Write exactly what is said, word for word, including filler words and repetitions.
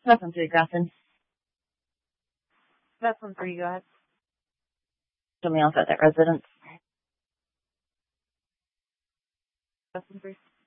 That's one three, Grafton. That's one three, go ahead. Somebody else at that residence. That's one three.